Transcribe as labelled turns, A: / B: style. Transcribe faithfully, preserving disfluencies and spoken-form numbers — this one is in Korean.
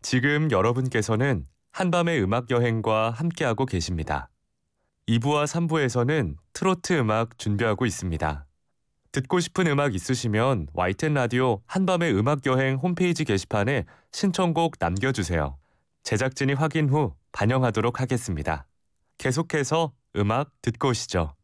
A: 지금 여러분께서는 한밤의 음악 여행과 함께하고 계십니다. 이 부와 삼 부에서는 트로트 음악 준비하고 있습니다. 듣고 싶은 음악 있으시면 와이텐 라디오 한밤의 음악 여행 홈페이지 게시판에 신청곡 남겨주세요. 제작진이 확인 후 반영하도록 하겠습니다. 계속해서 음악 듣고 오시죠.